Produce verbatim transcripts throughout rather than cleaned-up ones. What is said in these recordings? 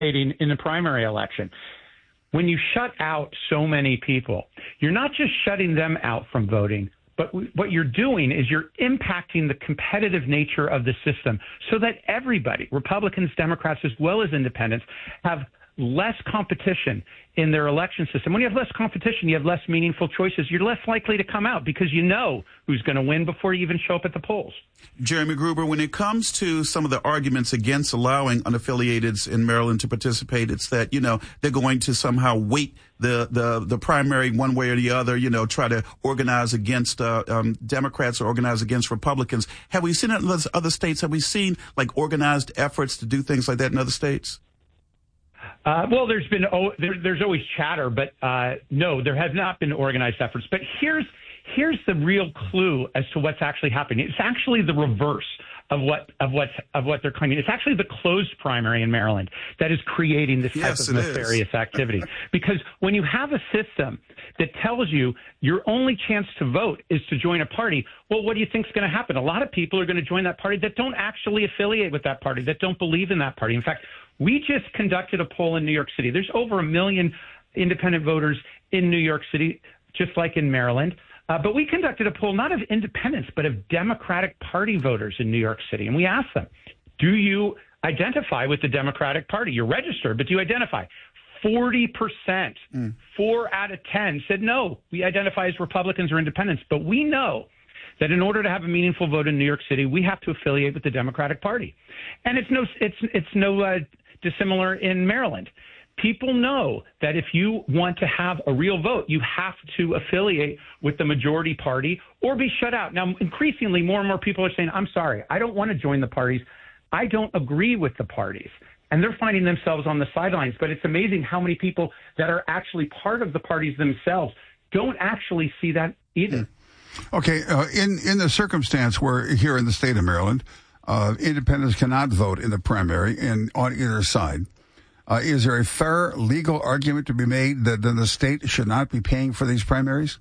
participating in the primary election. When you shut out so many people, you're not just shutting them out from voting, but what you're doing is you're impacting the competitive nature of the system so that everybody, Republicans, Democrats, as well as independents, have less competition in their election system. When you have less competition, you have less meaningful choices. You're less likely to come out because you know who's going to win before you even show up at the polls. Jeremy Gruber, when it comes to some of the arguments against allowing unaffiliateds in Maryland to participate, it's that, you know, they're going to somehow weight the, the, the primary one way or the other, you know, try to organize against uh, um, Democrats or organize against Republicans. Have we seen it in other states? Have we seen, like, organized efforts to do things like that in other states? Uh, well, there's been oh, there, there's always chatter, but uh, no, there have not been organized efforts. But here's here's the real clue as to what's actually happening. It's actually the reverse of what of what of what they're claiming. It's actually the closed primary in Maryland that is creating this type yes, of nefarious is. activity. Because when you have a system that tells you your only chance to vote is to join a party, well, what do you think is going to happen? A lot of people are going to join that party that don't actually affiliate with that party, that don't believe in that party. In fact, we just conducted a poll in New York City. There's over a million independent voters in New York City, just like in Maryland. Uh, but we conducted a poll not of independents, but of Democratic Party voters in New York City. And we asked them, do you identify with the Democratic Party? You're registered, but do you identify? forty percent, mm. four out of ten said no, we identify as Republicans or independents. But we know that in order to have a meaningful vote in New York City, we have to affiliate with the Democratic Party. And it's no, it's, it's no uh, dissimilar in Maryland. People know that if you want to have a real vote, you have to affiliate with the majority party or be shut out. Now, increasingly, more and more people are saying, I'm sorry, I don't want to join the parties. I don't agree with the parties. And they're finding themselves on the sidelines. But it's amazing how many people that are actually part of the parties themselves don't actually see that either. Okay, uh, in, in the circumstance where here in the state of Maryland, uh, independents cannot vote in the primary and on either side, uh, is there a fair legal argument to be made that then the state should not be paying for these primaries?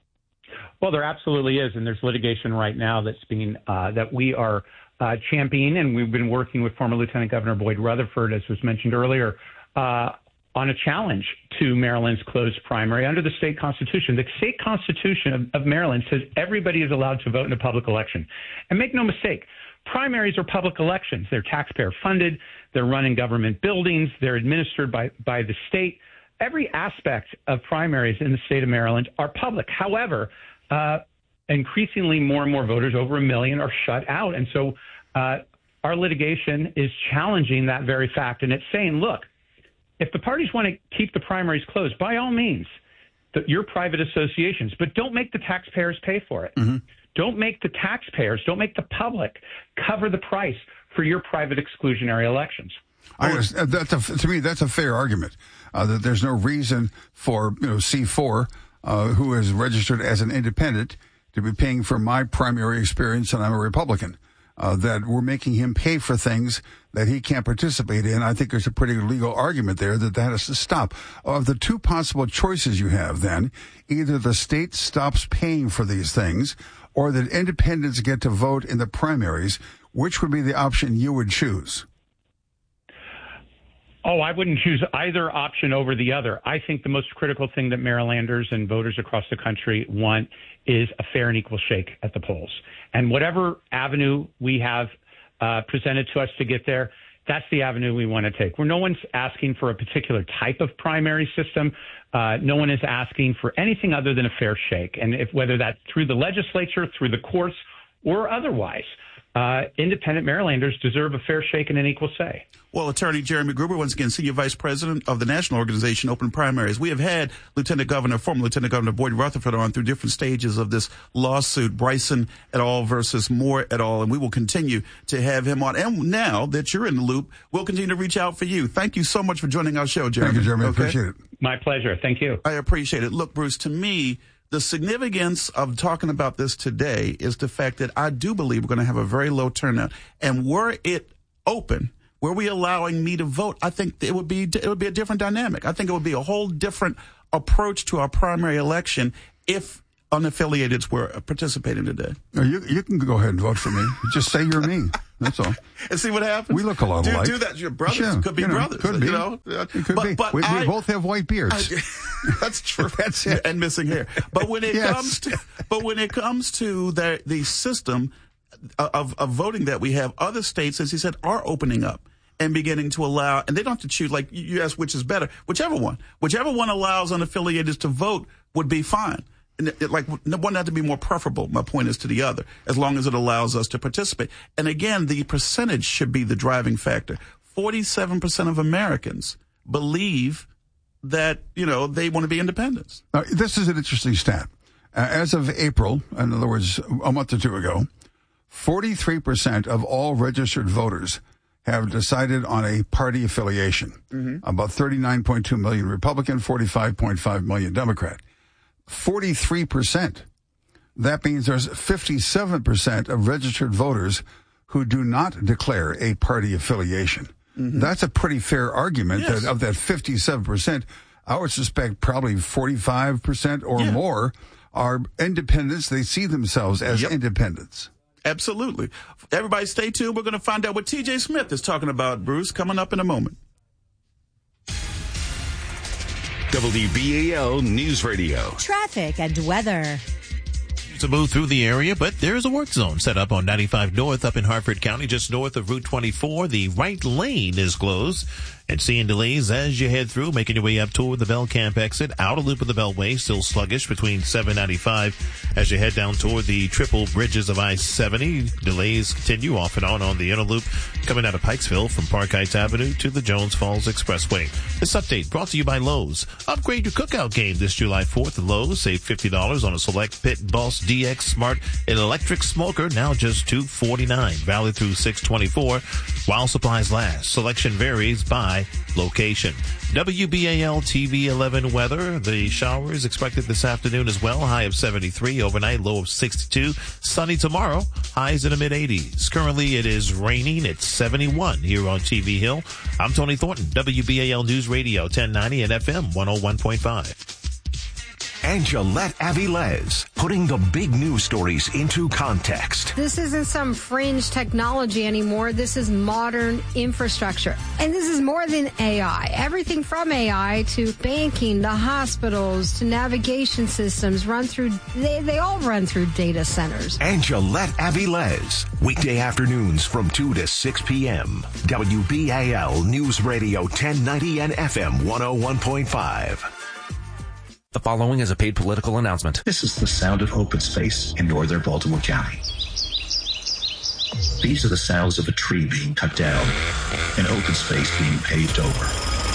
Well, there absolutely is, and there's litigation right now that's being uh, that we are uh, championing, and we've been working with former Lieutenant Governor Boyd Rutherford, as was mentioned earlier, uh, on a challenge to Maryland's closed primary under the state constitution. The state constitution of, of Maryland says everybody is allowed to vote in a public election. And make no mistake, primaries are public elections. They're taxpayer funded. They're run in government buildings. They're administered by, by the state. Every aspect of primaries in the state of Maryland are public. However, uh, increasingly more and more voters, over a million, are shut out. And so uh, our litigation is challenging that very fact. And it's saying, look, if the parties want to keep the primaries closed, by all means, the, your private associations, but don't make the taxpayers pay for it. Mm-hmm. Don't make the taxpayers, don't make the public cover the price for your private exclusionary elections. I understand. That's a, to me, that's a fair argument, uh, that there's no reason for, you know, C four, uh, who is registered as an independent, to be paying for my primary experience, and I'm a Republican. Uh, that we're making him pay for things that he can't participate in. I think there's a pretty legal argument there that that has to stop. Of the two possible choices you have then, either the state stops paying for these things or that independents get to vote in the primaries. Which would be the option you would choose? Oh, I wouldn't choose either option over the other. I think the most critical thing that Marylanders and voters across the country want is a fair and equal shake at the polls. And whatever avenue we have uh, presented to us to get there, that's the avenue we want to take. Where no one's asking for a particular type of primary system. Uh, no one is asking for anything other than a fair shake. And if whether that's through the legislature, through the courts, or otherwise, uh, independent Marylanders deserve a fair shake and an equal say. Well, Attorney Jeremy Gruber, once again, Senior Vice President of the national organization Open Primaries. We have had Lieutenant Governor, former Lieutenant Governor Boyd Rutherford on through different stages of this lawsuit, Bryson et al. Versus Moore et al., and we will continue to have him on. And now that you're in the loop, we'll continue to reach out for you. Thank you so much for joining our show, Jeremy. Thank you, Jeremy. I okay? appreciate it. My pleasure. Thank you. I appreciate it. Look, Bruce, to me, the significance of talking about this today is the fact that I do believe we're going to have a very low turnout. And were it open, were we allowing me to vote, I think it would be it would be a different dynamic. I think it would be a whole different approach to our primary election if unaffiliateds were participating today. You, you can go ahead and vote for me. Just say you're me. That's all. And see what happens? We look a lot do, alike. Do that. Your brothers Sure. could be you know, brothers. Could be. You know? It could but, be. But we, I, we both have white beards. I, that's true. That's it. And missing hair. But when it Yes. comes to, but when it comes to the the system of of voting that we have, other states, as he said, are opening up and beginning to allow, and they don't have to choose, like you asked, which is better, whichever one, whichever one allows unaffiliated to vote would be fine. And it, like one had to be more preferable. My point is to the other, as long as it allows us to participate. And again, the percentage should be the driving factor. Forty-seven percent of Americans believe that, you know, they want to be independents. Now, this is an interesting stat. Uh, as of April, in other words, a month or two ago, forty-three percent of all registered voters have decided on a party affiliation. Mm-hmm. About thirty-nine point two million Republican, forty-five point five million Democrat. forty-three percent. That means there's fifty-seven percent of registered voters who do not declare a party affiliation. Mm-hmm. That's a pretty fair argument yes. that of that fifty-seven percent, I would suspect probably forty-five percent or yeah. more are independents. They see themselves as yep. independents. Absolutely. Everybody stay tuned. We're going to find out what T J Smith is talking about, Bruce, coming up in a moment. W B A L News Radio. Traffic and weather. To move through the area, but there's a work zone set up on ninety-five North up in Hartford County, just north of Route twenty-four. The right lane is closed. And seeing delays as you head through, making your way up toward the Bell Camp exit. Outer loop of the Beltway, still sluggish between seven ninety-five as you head down toward the triple bridges of I seventy. Delays continue off and on on the inner loop coming out of Pikesville from Park Heights Avenue to the Jones Falls Expressway. This update brought to you by Lowe's. Upgrade your cookout game this July fourth at Lowe's. Save fifty dollars on a select Pit Boss D X Smart electric smoker, now just two forty-nine. Valid through six twenty-four while supplies last. Selection varies by location. W B A L T V eleven weather. The showers expected this afternoon as well. High of seventy-three. Overnight low of sixty-two. Sunny tomorrow. Highs in the mid eighties. Currently it is raining. It's seventy-one here on T V Hill. I'm Tony Thornton. W B A L News Radio ten ninety and F M one oh one point five. Angelette Avilés, putting the big news stories into context. This isn't some fringe technology anymore. This is modern infrastructure. And this is more than A I. Everything from A I to banking, to hospitals, to navigation systems run through, they, they all run through data centers. Angelette Avilés, weekday afternoons from two to six p.m. W B A L News Radio ten ninety and F M one oh one point five. The following is a paid political announcement. This is the sound of open space in northern Baltimore County. These are the sounds of a tree being cut down, an open space being paved over.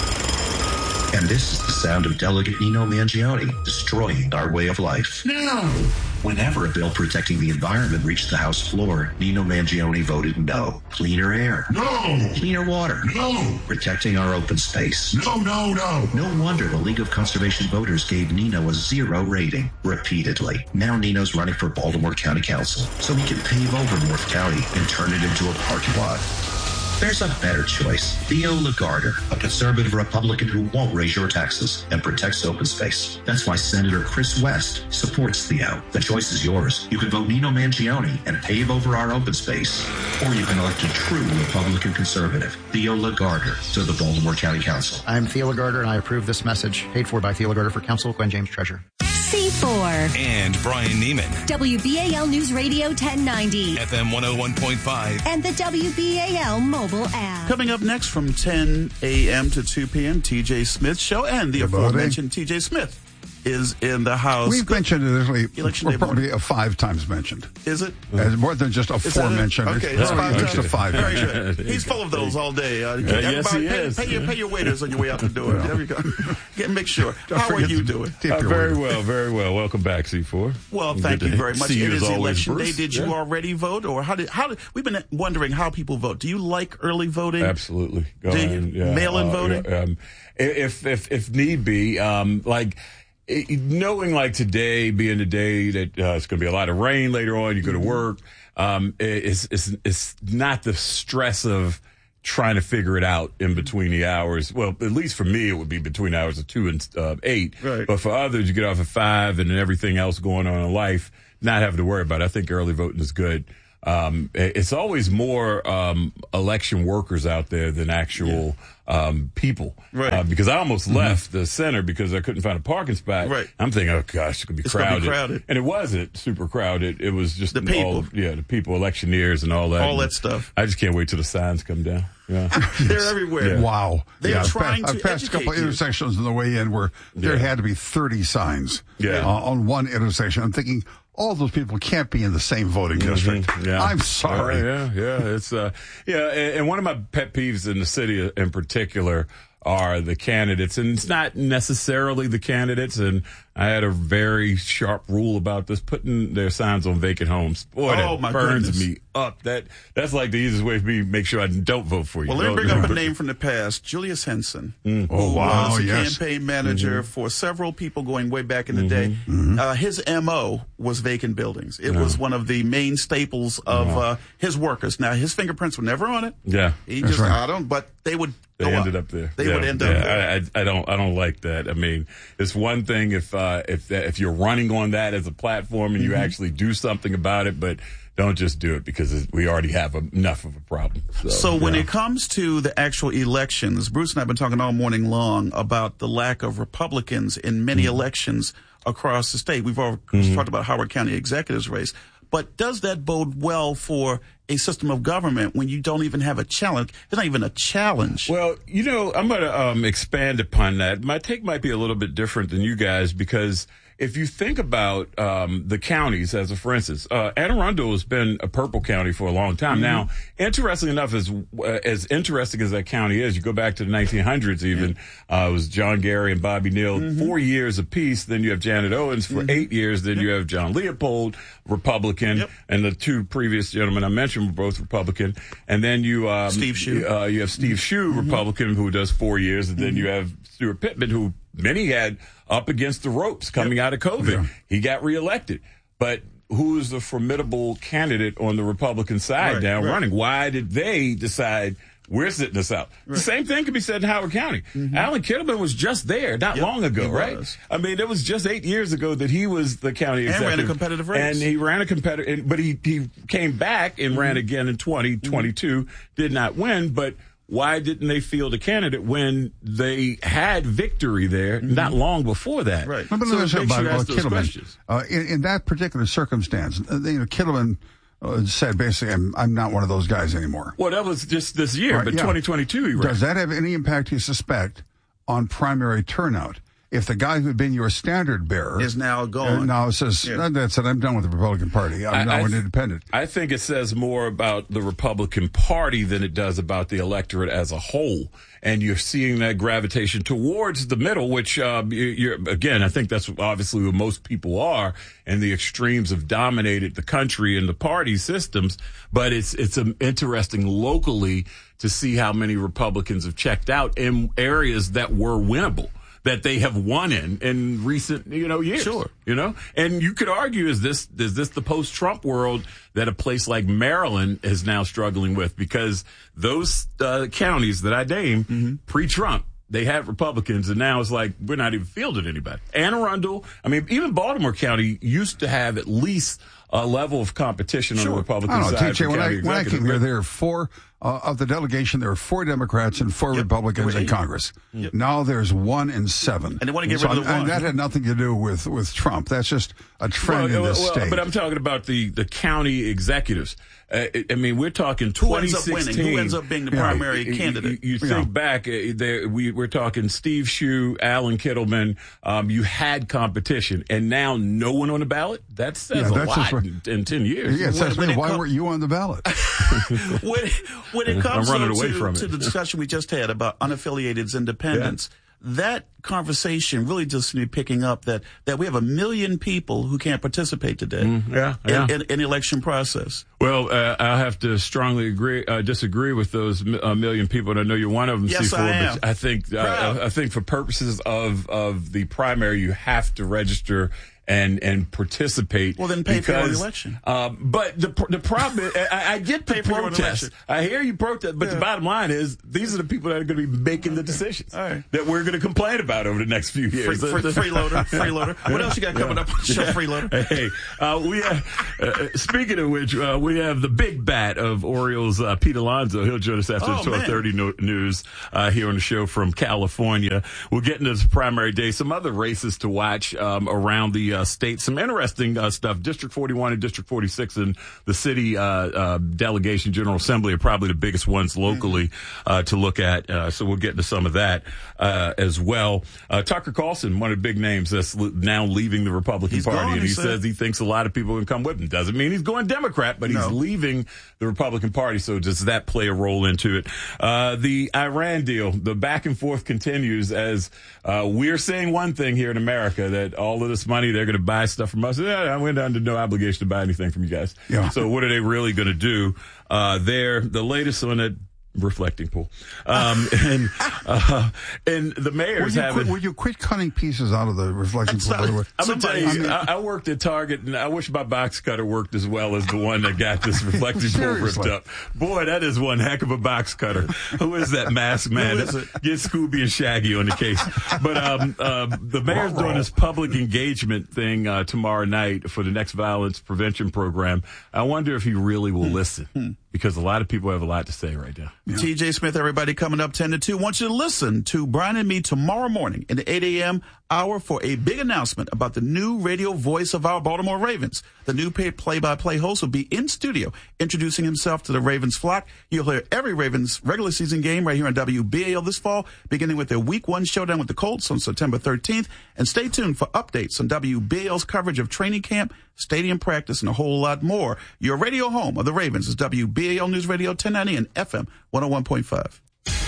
And this is the sound of Delegate Nino Mangione destroying our way of life. No! Whenever a bill protecting the environment reached the House floor, Nino Mangione voted no. Cleaner air. No! Cleaner water. No! Protecting our open space. No, no, no! No wonder the League of Conservation Voters gave Nino a zero rating repeatedly. Now Nino's running for Baltimore County Council so he can pave over North County and turn it into a parking lot. There's a better choice. Theo Lagarder, a conservative Republican who won't raise your taxes and protects open space. That's why Senator Chris West supports Theo. The choice is yours. You can vote Nino Mangione and pave over our open space. Or you can elect a true Republican conservative, Theo Lagarder, to the Baltimore County Council. I'm Theo Lagarder, and I approve this message. Paid for by Theo Lagarder for Council, Gwen James, Treasurer. C four. And Brian Neiman. W B A L News Radio ten ninety. F M one oh one point five. And the W B A L mobile app. Coming up next from ten a.m. to two p.m., T J Smith Show. And the aforementioned T J Smith is in the house. We've Good. mentioned it actually, Election we're day probably morning. a five times mentioned. Is it? As more than just a is four mentioned. Okay, it's, it's five just a five. Very good. He's full of those all day. Uh, uh, yes, he pay, is. Pay your, pay your waiters on your way out the door. There we go. Get, make sure. How are you doing? Uh, very well, very well. Welcome back, C four. Well, thank you very much. It is election day. Did you yeah. already vote, or how did how did we've been wondering how people vote? Do you like early voting? Absolutely. Go Do on, you yeah, mail-in uh, voting? Yeah, um, if if if need be, um, like. Knowing like today being the day that uh, it's going to be a lot of rain later on, you go to work, um, it's, it's, it's not the stress of trying to figure it out in between the hours. Well, at least for me, it would be between hours of two and uh, eight. Right. But for others, you get off at five and then everything else going on in life, not having to worry about it. I think early voting is good. um, it's always more um, election workers out there than actual yeah. um, people. Right. Uh, because I almost mm-hmm. left the center because I couldn't find a parking spot. Right. I'm thinking, oh gosh, it's gonna be it's crowded. Gonna be crowded. And it wasn't super crowded. It was just the people. All, yeah, the people, electioneers, and all that. All and that stuff. I just can't wait till the signs come down. Yeah. They're everywhere. Yeah. Wow. They're yeah, trying I've to passed a couple educate you. intersections on the way in where there Yeah. had to be thirty signs Yeah. uh, on one intersection. I'm thinking, all those people can't be in the same voting district. Mm-hmm. Yeah. I'm sorry. Yeah, yeah, yeah. It's uh, yeah, and, and one of my pet peeves in the city in particular are the candidates, and it's not necessarily the candidates. And I had a very sharp rule about this: putting their signs on vacant homes. Boy, Oh, that my burns goodness. me up. That that's like the easiest way for me to make sure I don't vote for you. Well, let me Don't- bring up a name from the past, Julius Henson. Mm. Oh, who wow, was the yes. campaign manager Mm-hmm. for several people going way back in the Mhm. day. Mm-hmm. Uh, his M O was vacant buildings. It was one of the main staples of Wow. uh, his workers. Now, his fingerprints were never on it. Yeah. He That's just, right. I don't, but they would They go ended up. up there. They Yeah, would end yeah, up there. I, I, I don't. I don't like that. I mean, it's one thing if uh, if that, if you're running on that as a platform and you Mm-hmm. actually do something about it, but don't just do it because it, we already have enough of a problem. So, So when yeah. it comes to the actual elections, Bruce and I have been talking all morning long about the lack of Republicans in many Mm-hmm. elections across the state. We've already Mhm. talked about Howard County executives race. But does that bode well for a system of government when you don't even have a challenge? There's not even a challenge. Well, you know, I'm going to um, expand upon that. My take might be a little bit different than you guys because if you think about um, the counties, as a for instance, uh, Anne Arundel has been a purple county for a long time. Mm-hmm. Now, interestingly enough, as uh, as interesting as that county is, you go back to the nineteen hundreds even, uh, it was John Gary and Bobby Neal, Mm-hmm. four years apiece. Then you have Janet Owens for Mm-hmm. eight years. Then you have John Leopold, Republican, Yep. and the two previous gentlemen I mentioned were both Republican. And then you um, Steve Shue. Uh, you have Steve Shue, Mm-hmm. Republican, who does four years, and then you have Stuart Pittman, who many had up against the ropes coming out of COVID. Yeah. He got reelected, but who is the formidable candidate on the Republican side Right, now right. running? Why did they decide we're sitting this out? The same thing could be said in Howard County. Alan Kittleman was just there not Yep, long ago, he right? was. I mean, it was just eight years ago that he was the county And ran a executive. competitive race. And he ran a competitive, but he, he came back and ran again in twenty twenty-two, did not win, but why didn't they field a candidate when they had victory there not long before that? Right. No, but So let me it say makes about you uh, ask those Kittleman. questions. Uh, in, in that particular circumstance, uh, you know, Kittleman uh, said basically, I'm, I'm not one of those guys anymore. Well, that was just this year, Right, but yeah. twenty twenty-two he ran. Does that have any impact, you suspect, on primary turnout? If the guy who had been your standard bearer Is now gone. uh, now says, Yeah. that's it, I'm done with the Republican Party. I'm I- now I an th- independent. I think it says more about the Republican Party than it does about the electorate as a whole. And you're seeing that gravitation towards the middle, which, uh, you- you're, again, I think that's obviously where most people are, and the extremes have dominated the country and the party systems. But it's, it's um, interesting locally to see how many Republicans have checked out in areas that were winnable, that they have won in in recent, you know, years. Sure. You know, and you could argue, is this is this the post-Trump world that a place like Maryland is now struggling with? Because those uh, counties that I named Mm-hmm. pre-Trump, they had Republicans, and now it's like we're not even fielding anybody. Anne Arundel, I mean, even Baltimore County used to have at least a level of competition on the I Republican don't know, side. T J, for when I, county when I executive, came here, but- there were four, uh, of the delegation, there were four Democrats and four Yep. Republicans There in were eight. Congress. Yep. Now there's one in seven. And they want to get So, rid of the and one. that had nothing to do with, with Trump. That's just a trend Well, in this well, state. But I'm talking about the, the county executives. Uh, I mean, we're talking Who twenty ends up sixteen. winning? Who ends up being the Yeah. primary You- you- candidate? You, you think Yeah. back, uh, there, we, we're talking Steve Shue, Alan Kittleman. Um, you had competition, and now no one on the ballot? That says Yeah, a that's lot just right. in, in ten years. yeah, it says, when it why com- weren't you on the ballot? when, when it comes I'm running though, away to, from to it. the discussion we just had about unaffiliated independents, that conversation really just be picking up that, that we have a million people who can't participate today Mm, yeah, in, yeah. in, in the election process. Well, uh, I'll have to strongly agree, uh, disagree with those mi- uh, million people, and I know you're one of them, Yes, C four. I am. But I think, uh, Proud. I, I think for purposes of, of the primary, you have to register and and participate. Well, then pay for your own because, election. Um, but the the problem, is, I, I get the Pay for your own protest. election. I hear you protest, but the Yeah. bottom line is these are the people that are going to be making the decisions All right. that we're going to complain about. about over the next few years. Free, free, freeloader, freeloader. What else you got coming yeah. up on the show, yeah. Freeloader? Hey, uh, we have, uh, speaking of which, uh, we have the big bat of Orioles, uh, Pete Alonso. He'll join us after oh, the twelve thirty no- news uh, here on the show from California. We'll get into this primary day, some other races to watch um, around the uh, state, some interesting uh, stuff. District forty-one and District forty-six in the city uh, uh, delegation General Assembly are probably the biggest ones locally mm-hmm. uh, to look at. Uh, so we'll get into some of that uh, as well. Uh, Tucker Carlson, one of the big names that's now leaving the Republican he's Party, gone, and he, he says he thinks a lot of people can come with him. Doesn't mean he's going Democrat, but no. he's leaving the Republican Party. So does that play a role into it? Uh, the Iran deal, the back and forth continues as uh, we're saying one thing here in America, that all of this money, they're going to buy stuff from us. Yeah, I went under no obligation to buy anything from you guys. Yeah. So what are they really going to do uh, there? The latest on it, reflecting pool. Um, and, uh, and the mayor's will you, having... quit, will you quit cutting pieces out of the reflecting pool? By the way? I'm going to tell you, I, mean, I, I worked at Target, and I wish my box cutter worked as well as the one that got this reflecting pool ripped up. Boy, that is one heck of a box cutter. Who is that masked man? Get Scooby and Shaggy on the case. But um, uh, the mayor's doing this public engagement thing uh, tomorrow night for the next violence prevention program. I wonder if he really will listen. Because a lot of people have a lot to say right now. Yeah. T J Smith, everybody, coming up ten to two. I want you to listen to Brian and me tomorrow morning in the eight a.m. hour for a big announcement about the new radio voice of our Baltimore Ravens. The new play-by-play host will be in studio introducing himself to the Ravens flock. You'll hear every Ravens regular season game right here on W B A L this fall, beginning with their week one showdown with the Colts on September thirteenth. And stay tuned for updates on W B A L's coverage of training camp, stadium practice, and a whole lot more. Your radio home of the Ravens is W B A L News Radio ten ninety and F M one oh one point five.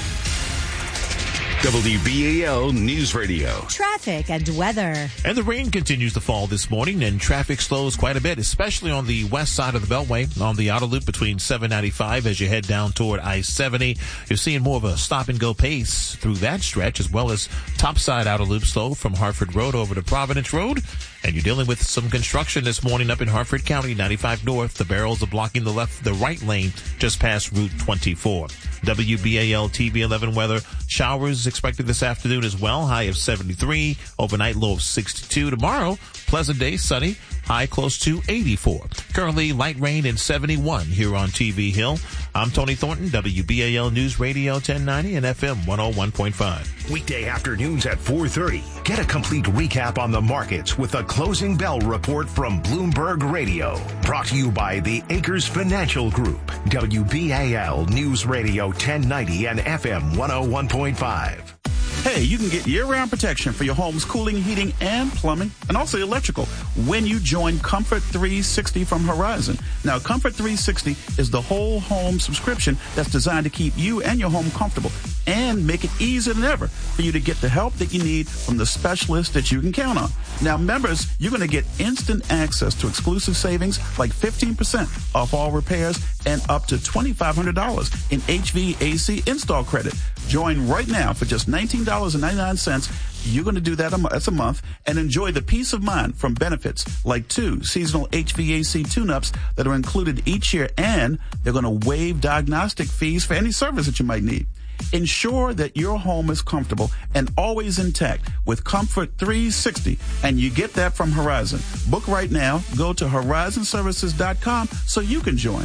W B A L News Radio. Traffic and weather. And the rain continues to fall this morning, and traffic slows quite a bit, especially on the west side of the Beltway, on the outer loop between seven ninety-five as you head down toward I seventy. You're seeing more of a stop-and-go pace through that stretch, as well as topside outer loop slow from Hartford Road over to Providence Road. And you're dealing with some construction this morning up in Hartford County, ninety-five north. The barrels are blocking the left, the right lane just past Route twenty-four. W B A L T V eleven weather. Showers expected this afternoon as well. High of seventy-three. Overnight low of sixty-two. Tomorrow, pleasant day, sunny. High close to eighty-four. Currently, light rain in seventy-one here on T V Hill. I'm Tony Thornton, W B A L News Radio ten ninety and F M one oh one point five. Weekday afternoons at four thirty. Get a complete recap on the markets with a closing bell report from Bloomberg Radio. Brought to you by the Acres Financial Group. W B A L News Radio ten ninety and F M one oh one point five. Hey, you can get year-round protection for your home's cooling, heating, and plumbing, and also electrical when you join Comfort three sixty from Horizon. Now, Comfort three sixty is the whole home subscription that's designed to keep you and your home comfortable and make it easier than ever for you to get the help that you need from the specialists that you can count on. Now, members, you're going to get instant access to exclusive savings like fifteen percent off all repairs and up to twenty-five hundred dollars in H V A C install credit. Join right now for just nineteen dollars and ninety-nine cents. You're going to do that a, that's a month and enjoy the peace of mind from benefits like two seasonal H V A C tune-ups that are included each year, and they're going to waive diagnostic fees for any service that you might need. Ensure that your home is comfortable and always intact with Comfort three sixty, and you get that from Horizon. Book right now. Go to horizon services dot com so you can join.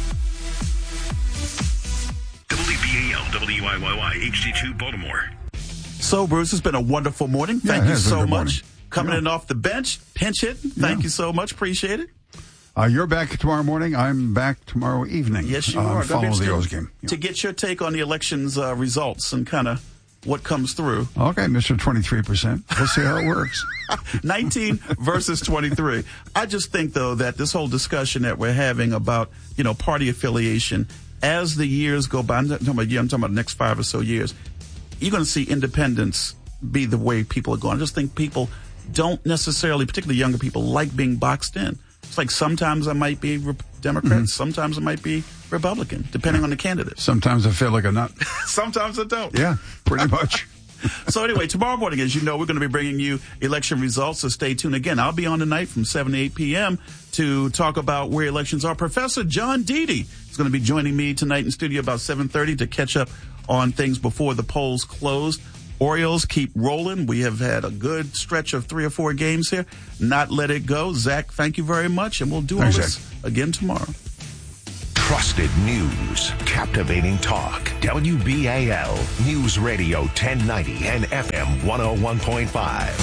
W B A L W I Y Y H D two Baltimore. So, Bruce, it's been a wonderful morning. Thank yeah, you so much. Morning. Coming yeah. in off the bench, pinch hitting. Thank yeah. you so much. Appreciate it. Uh, you're back tomorrow morning. I'm back tomorrow evening. Yes, you uh, are. Follow the O's game. Yeah. To get your take on the election's uh, results and kind of what comes through. Okay, Mister twenty-three percent. We'll see how it works. nineteen versus twenty-three. I just think, though, that this whole discussion that we're having about, you know, party affiliation, as the years go by, I'm talking about, yeah, I'm talking about the next five or so years, you're going to see independence be the way people are going. I just think people don't necessarily, particularly younger people, like being boxed in. It's like sometimes I might be Re- Democrat, mm-hmm. sometimes I might be Republican, depending yeah. on the candidate. Sometimes I feel like a nut. Sometimes I don't. Yeah, pretty much. So anyway, tomorrow morning, as you know, we're going to be bringing you election results, so stay tuned again. I'll be on tonight from seven to eight p.m. to talk about where elections are. Professor John Deedy is going to be joining me tonight in studio about seven thirty to catch up on things before the polls closed. Orioles keep rolling. We have had a good stretch of three or four games here. Not let it go. Zach, thank you very much, and we'll do Thanks, all this Zach. again tomorrow. Trusted news, captivating talk. W B A L News Radio ten ninety and F M one oh one point five.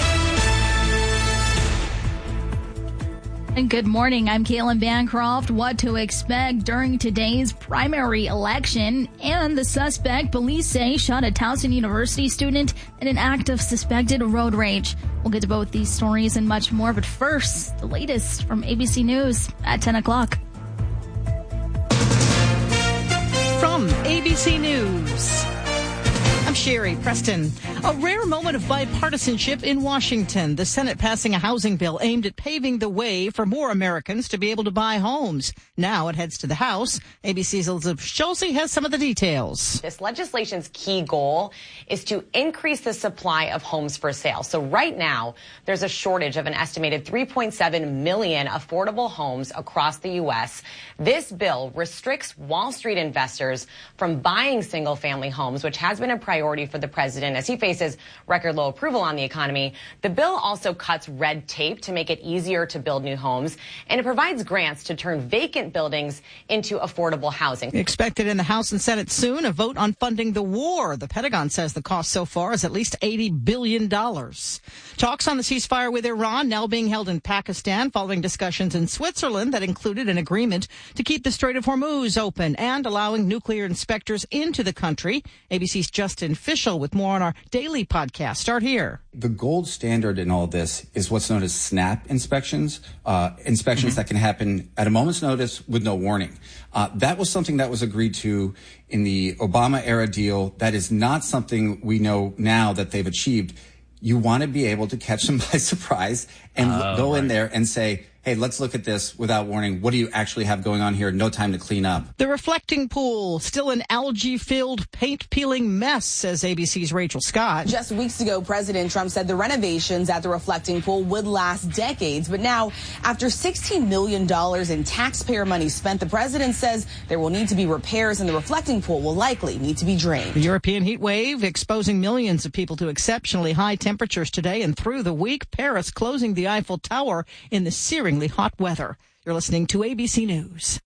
And good morning. I'm Caitlin Bancroft. What to expect during today's primary election. And the suspect, police say, shot a Towson University student in an act of suspected road rage. We'll get to both these stories and much more. But first, the latest from A B C News at ten o'clock. From A B C News, I'm Sherry Preston. A rare moment of bipartisanship in Washington. The Senate passing a housing bill aimed at paving the way for more Americans to be able to buy homes. Now it heads to the House. A B C's Elizabeth Schulze has some of the details. This legislation's key goal is to increase the supply of homes for sale. So right now, there's a shortage of an estimated three point seven million affordable homes across the U S. This bill restricts Wall Street investors from buying single-family homes, which has been a priority for the president as he faces record low approval on the economy. The bill also cuts red tape to make it easier to build new homes, and it provides grants to turn vacant buildings into affordable housing. Expected in the House and Senate soon, a vote on funding the war. The Pentagon says the cost so far is at least eighty billion dollars. Talks on the ceasefire with Iran now being held in Pakistan following discussions in Switzerland that included an agreement to keep the Strait of Hormuz open and allowing nuclear inspectors into the country. A B C's Justin Fischel with more on our daily podcast. Start here. The gold standard in all this is what's known as SNAP inspections, uh, inspections mm-hmm. that can happen at a moment's notice with no warning. Uh, that was something that was agreed to in the Obama era deal. That is not something we know now that they've achieved. You want to be able to catch them by surprise and oh, go right. in there and say, hey, let's look at this without warning. What do you actually have going on here? No time to clean up. The reflecting pool, still an algae-filled, paint-peeling mess, says A B C's Rachel Scott. Just weeks ago, President Trump said the renovations at the reflecting pool would last decades. But now, after sixteen million dollars in taxpayer money spent, the president says there will need to be repairs and the reflecting pool will likely need to be drained. The European heat wave exposing millions of people to exceptionally high temperatures today and through the week. Paris closing the Eiffel Tower in the searing hot weather. You're listening to A B C News.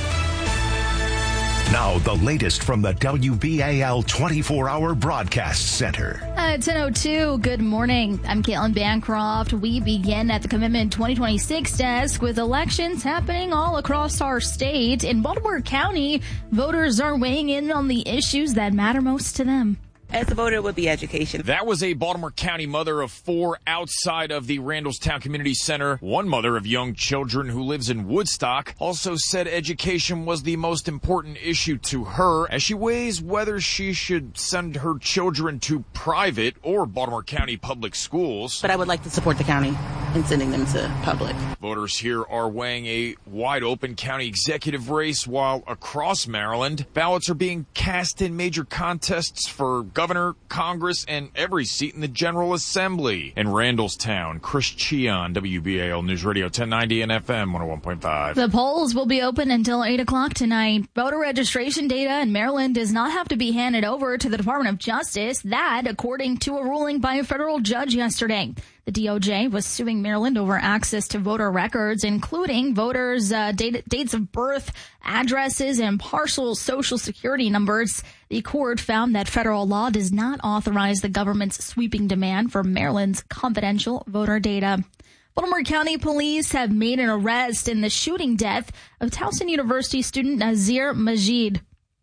Now, the latest from the W B A L twenty-four hour Broadcast Center. At ten oh two, good morning. I'm Caitlin Bancroft. We begin at the Commitment twenty twenty-six desk with elections happening all across our state. In Baltimore County, voters are weighing in on the issues that matter most to them. As a voter, it would be education. That was a Baltimore County mother of four outside of the Randallstown Community Center. One mother of young children who lives in Woodstock also said education was the most important issue to her as she weighs whether she should send her children to private or Baltimore County public schools. But I would like to support the county in sending them to public. Voters here are weighing a wide open county executive race while across Maryland, ballots are being cast in major contests for governor, Congress, and every seat in the General Assembly. In Randallstown, Chris Cheon, W B A L News Radio ten ninety and F M one oh one point five. The polls will be open until eight o'clock tonight. Voter registration data in Maryland does not have to be handed over to the Department of Justice. That, according to a ruling by a federal judge yesterday. The D O J was suing Maryland over access to voter records, including voters' uh, date, dates of birth, addresses, and partial social security numbers. The court found that federal law does not authorize the government's sweeping demand for Maryland's confidential voter data. Baltimore County Police have made an arrest in the shooting death of Towson University student Nazir Majid.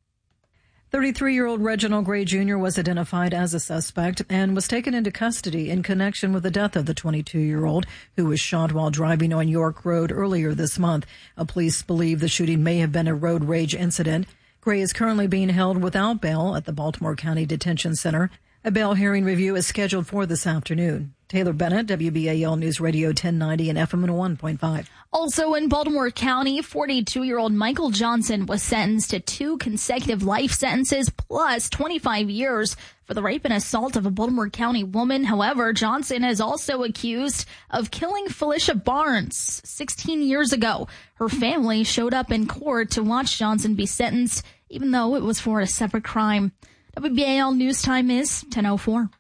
thirty-three-year-old Reginald Gray Junior was identified as a suspect and was taken into custody in connection with the death of the twenty-two-year-old who was shot while driving on York Road earlier this month. Police believe the shooting may have been a road rage incident. Gray is currently being held without bail at the Baltimore County Detention Center. A bail hearing review is scheduled for this afternoon. Taylor Bennett, W B A L News Radio ten ninety and F M one oh one point five. Also in Baltimore County, forty-two-year-old Michael Johnson was sentenced to two consecutive life sentences plus twenty-five years for the rape and assault of a Baltimore County woman. However, Johnson is also accused of killing Felicia Barnes sixteen years ago. Her family showed up in court to watch Johnson be sentenced, even though it was for a separate crime. W B A L news time is ten oh four.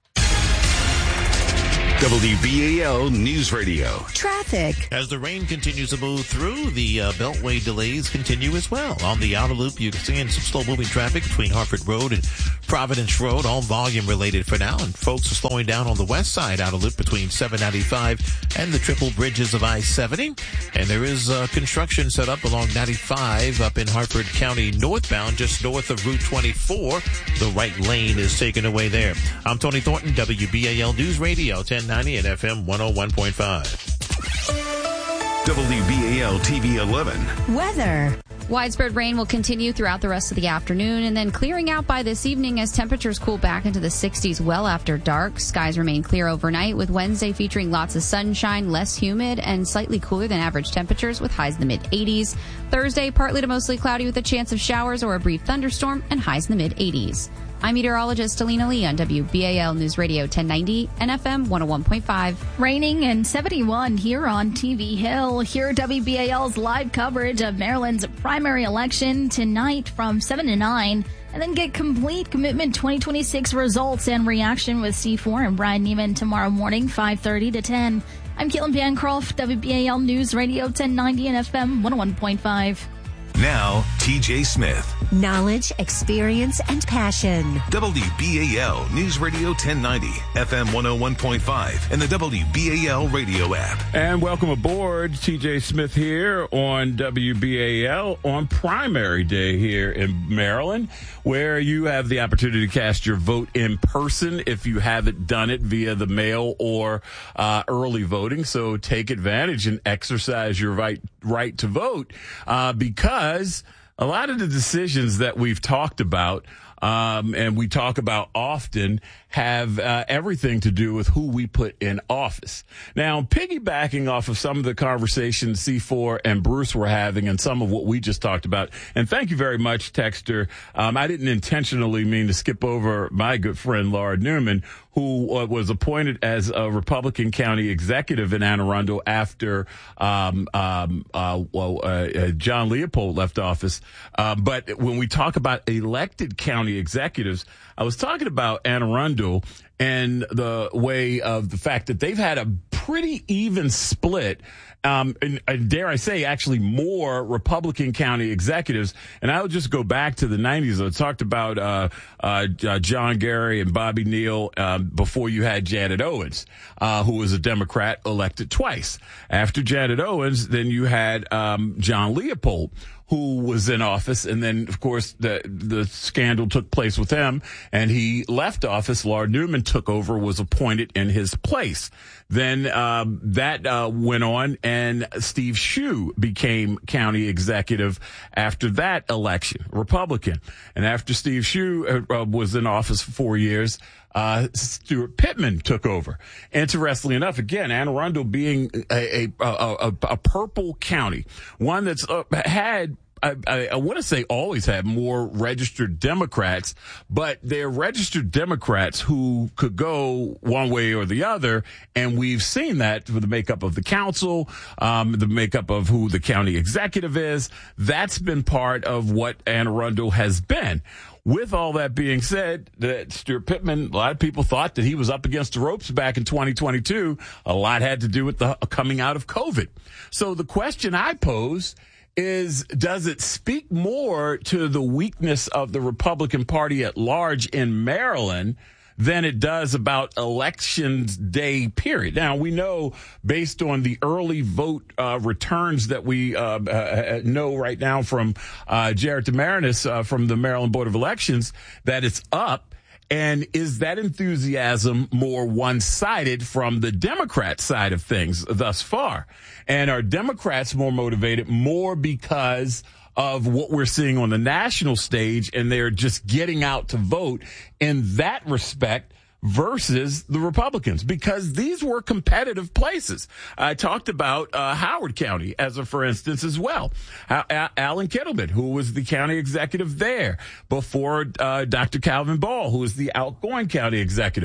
W B A L News Radio. Traffic. As the rain continues to move through, the uh, Beltway delays continue as well. On the outer loop, you're seeing some slow-moving traffic between Hartford Road and Providence Road, all volume-related for now. And folks are slowing down on the west side outer loop between seven ninety-five and the triple bridges of I seventy. And there is uh, construction set up along ninety-five up in Hartford County northbound, just north of Route twenty-four. The right lane is taken away there. I'm Tony Thornton, W B A L News Radio, ten ninety and F M one oh one point five. W B A L T V eleven. Weather. Widespread rain will continue throughout the rest of the afternoon and then clearing out by this evening as temperatures cool back into the sixties well after dark. Skies remain clear overnight with Wednesday featuring lots of sunshine, less humid, and slightly cooler than average temperatures with highs in the mid-eighties. Thursday, partly to mostly cloudy with a chance of showers or a brief thunderstorm and highs in the mid-eighties. I'm meteorologist Alina Lee on W B A L News Radio ten ninety and F M one oh one point five. Raining and seventy-one here on T V Hill. Here W B A L's live coverage of Maryland's primary election tonight from seven to nine. And then get complete commitment twenty twenty-six results and reaction with C four and Brian Neiman tomorrow morning, five thirty to ten. I'm Caitlin Bancroft, W B A L News Radio ten ninety and F M one oh one point five. Now, T J Smith. Knowledge, experience, and passion. W B A L News Radio ten ninety, F M one oh one point five, and the W B A L radio app. And welcome aboard. T J Smith here on W B A L on primary day here in Maryland, where you have the opportunity to cast your vote in person if you haven't done it via the mail or uh, early voting. So take advantage and exercise your right, right to vote uh, because Because a lot of the decisions that we've talked about um, and we talk about often have uh, everything to do with who we put in office. Now, piggybacking off of some of the conversations C four and Bruce were having and some of what we just talked about, and thank you very much, Texter. Um, I didn't intentionally mean to skip over my good friend Laura Newman, who uh, was appointed as a Republican county executive in Anne Arundel after um, um, uh, well, uh, uh, John Leopold left office. Uh, but when we talk about elected county executives, I was talking about Anne Arundel and the way of the fact that they've had a pretty even split. Um, and, and dare I say, actually more Republican county executives. And I'll just go back to the nineties. I talked about uh, uh, John Gary and Bobby Neal um, before you had Janet Owens, uh, who was a Democrat elected twice. After Janet Owens, then you had um, John Leopold, who was in office. And then, of course, the the scandal took place with him, and he left office. Laura Newman took over, was appointed in his place. Then um, that uh, went on, and Steve Shue became county executive after that election, Republican. And after Steve Shue uh, was in office for four years, uh, Stuart Pittman took over. Interestingly enough, again, Anne Arundel being a, a, a, a purple county, one that's uh, had I, I, I want to say always had more registered Democrats, but they're registered Democrats who could go one way or the other. And we've seen that for the makeup of the council, um, the makeup of who the county executive is. That's been part of what Anne Arundel has been. With all that being said, that Stuart Pittman, a lot of people thought that he was up against the ropes back in twenty twenty-two. A lot had to do with the coming out of COVID. So the question I pose is, does it speak more to the weakness of the Republican Party at large in Maryland than it does about elections day period? Now, we know based on the early vote uh, returns that we uh, uh, know right now from uh, Jared Demarinis uh, from the Maryland Board of Elections that it's up. And is that enthusiasm more one-sided from the Democrat side of things thus far? And are Democrats more motivated more because of what we're seeing on the national stage and they're just getting out to vote in that respect versus the Republicans? Because these were competitive places. I talked about uh, Howard County as a for instance as well. Al- Alan Kittleman, who was the county executive there before uh, Doctor Calvin Ball, who was the outgoing county executive.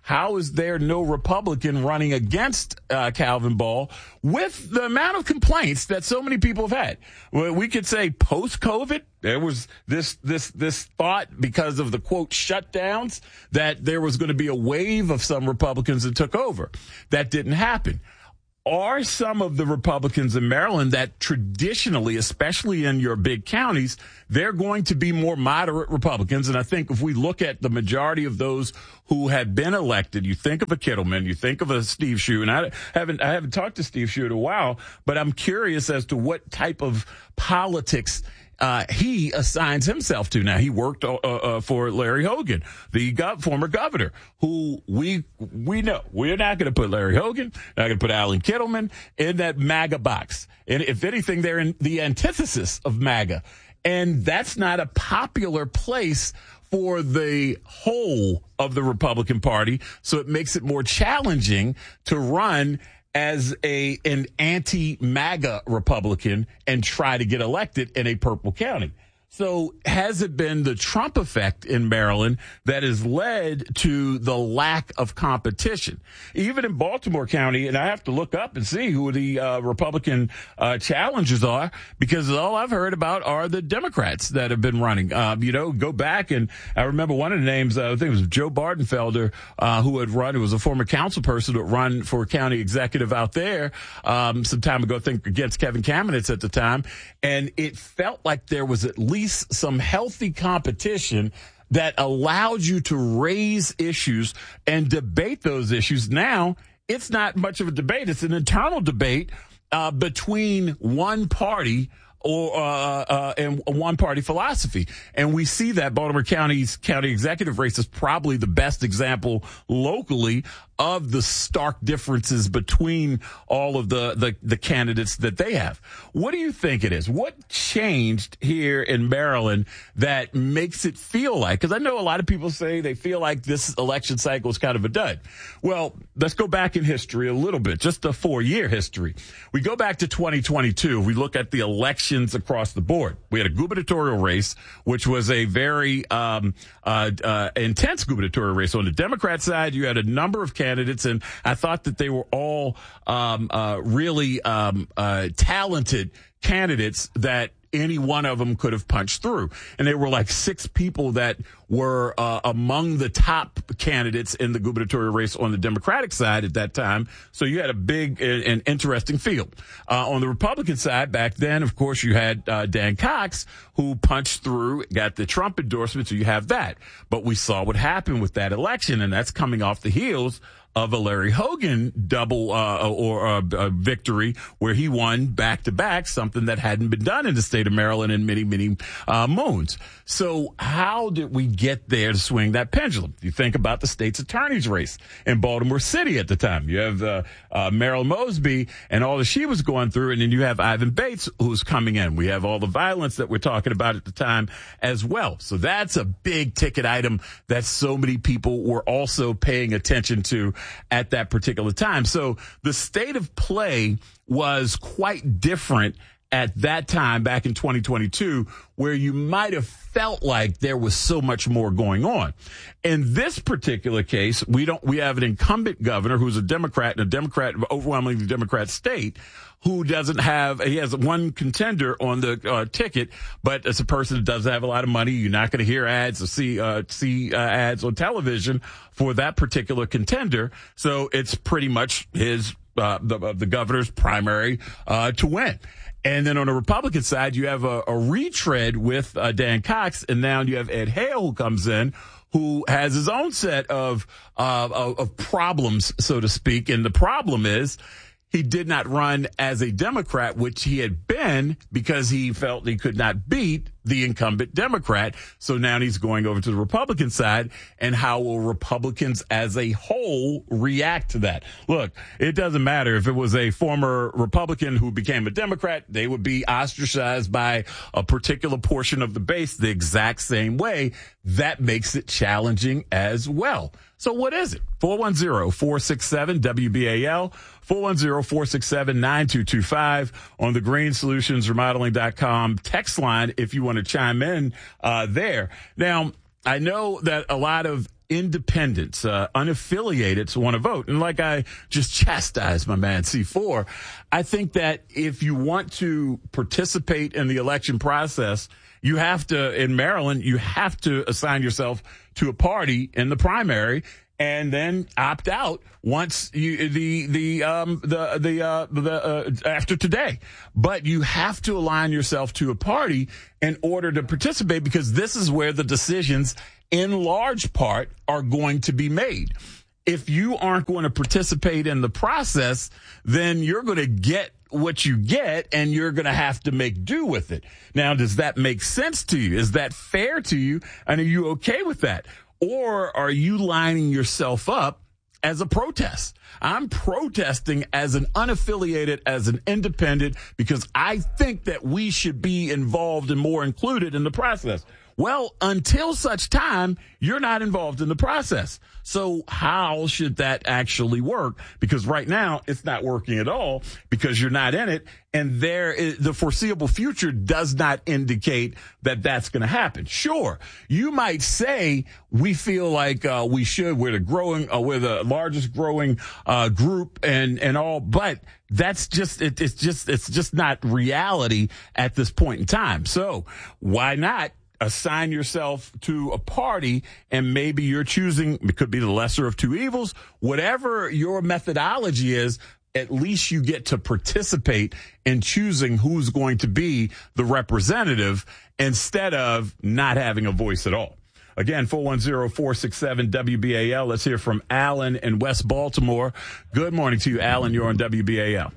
how is there no Republican running against uh, Calvin Ball with the amount of complaints that so many people have had? Well, we could say post-COVID, there was this this this thought because of the, quote, shutdowns that there was going to be a wave of some Republicans that took over. That didn't happen. Are some of the Republicans in Maryland that traditionally, especially in your big counties, they're going to be more moderate Republicans? And I think if we look at the majority of those who have been elected, you think of a Kittleman, you think of a Steve Shue, and I haven't I haven't talked to Steve Shue in a while, but I'm curious as to what type of politics Uh, he assigns himself to. Now, he worked uh, uh, for Larry Hogan, the gov- former governor, who we we know we're not going to put Larry Hogan, not going to put Alan Kittleman in that MAGA box. And if anything, they're in the antithesis of MAGA. And that's not a popular place for the whole of the Republican Party. So it makes it more challenging to run as a an anti-MAGA Republican and try to get elected in a purple county. So has it been the Trump effect in Maryland that has led to the lack of competition? Even in Baltimore County, and I have to look up and see who the uh, Republican uh, challengers are, because all I've heard about are the Democrats that have been running. Um, you know, go back, and I remember one of the names, uh, I think it was Joe Bardenfelder, uh, who had run, who was a former council person who had run for county executive out there um, some time ago, I think against Kevin Kamenetz at the time, and it felt like there was at least some healthy competition that allowed you to raise issues and debate those issues. Now, it's not much of a debate. It's an internal debate uh, between one party or uh, uh, and one party philosophy. And we see that Baltimore County's county executive race is probably the best example locally of the stark differences between all of the, the, the candidates that they have. What do you think it is? What changed here in Maryland that makes it feel like, because I know a lot of people say they feel like this election cycle is kind of a dud. Well, let's go back in history a little bit, just a four-year history. We go back to twenty twenty-two. We look at the elections across the board. We had a gubernatorial race, which was a very um, uh, uh, intense gubernatorial race. On the Democrat side, you had a number of candidates candidates, and I thought that they were all um, uh, really um, uh, talented candidates that any one of them could have punched through. And there were like six people that were uh, among the top candidates in the gubernatorial race on the Democratic side at that time. So you had a big and, and interesting field. Uh, on the Republican side back then, of course, you had uh, Dan Cox, who punched through, got the Trump endorsement, so you have that. But we saw what happened with that election, and that's coming off the heels of a Larry Hogan double uh, or uh, uh, victory where he won back-to-back, something that hadn't been done in the state of Maryland in many, many uh, moons. So how did we get there to swing that pendulum? You think about the state's attorney's race in Baltimore City at the time. You have uh, uh, Meryl Mosby and all that she was going through, and then you have Ivan Bates who's coming in. We have all the violence that we're talking about at the time as well. So that's a big ticket item that so many people were also paying attention to at that particular time. So the state of play was quite different at that time back in twenty twenty-two, where you might have felt like there was so much more going on. In this particular case, we don't, we have an incumbent governor who's a Democrat in a Democrat, overwhelmingly Democrat state, who doesn't have, he has one contender on the uh, ticket, but it's a person that doesn't have a lot of money. You're not going to hear ads or see, uh, see uh, ads on television for that particular contender. So it's pretty much his, uh, the, the governor's primary uh, to win. And then on the Republican side, you have a, a retread with uh, Dan Cox, and now you have Ed Hale who comes in, who has his own set of, uh, of, of problems, so to speak. And the problem is he did not run as a Democrat, which he had been because he felt he could not beat the incumbent Democrat. So now he's going over to the Republican side. And how will Republicans as a whole react to that? Look, it doesn't matter if it was a former Republican who became a Democrat, they would be ostracized by a particular portion of the base the exact same way. That makes it challenging as well. So what is it? four one zero, four six seven, W B A L, four one zero, four six seven, nine two two five on the green solutions remodeling dot com text line if you want to chime in uh, there. Now, I know that a lot of independents, uh, unaffiliated want to vote. And like I just chastised my man C four, I think that if you want to participate in the election process, you have to, in Maryland, you have to assign yourself to a party in the primary and then opt out once you, the, the, um, the, the, uh, the, uh, after today. But you have to align yourself to a party in order to participate, because this is where the decisions in large part are going to be made. If you aren't going to participate in the process, then you're going to get what you get and you're going to have to make do with it. Now, does that make sense to you? Is that fair to you? And are you okay with that? Or are you lining yourself up as a protest? I'm protesting as an unaffiliated, as an independent, because I think that we should be involved and more included in the process. Well, until such time, you're not involved in the process. So how should that actually work? Because right now it's not working at all because you're not in it. And there is, the foreseeable future does not indicate that that's going to happen. Sure, you might say we feel like uh, we should. We're the growing, uh, we're the largest growing uh, group and, and all, but that's just, it, it's just, it's just not reality at this point in time. So why not assign yourself to a party, and maybe you're choosing, it could be the lesser of two evils, whatever your methodology is, at least you get to participate in choosing who's going to be the representative instead of not having a voice at all. Again, four one zero, four six seven, W B A L. Let's hear from Alan in West Baltimore. Good morning to you, Alan. You're on W B A L.